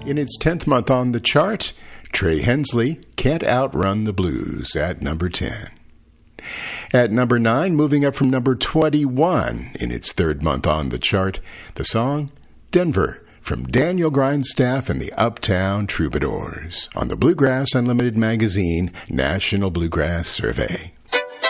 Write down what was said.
In its 10th month on the chart, Trey Hensley, Can't Outrun the Blues at number 10. At number 9, moving up from number 21 in its 3rd month on the chart, the song Denver from Daniel Grindstaff and the Uptown Troubadours on the Bluegrass Unlimited magazine National Bluegrass Survey.